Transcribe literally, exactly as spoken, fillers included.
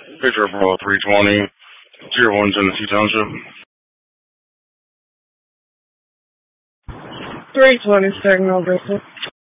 Picture of Bravo three twenty, Tier one, Genesee Township. three twenty, Signal District.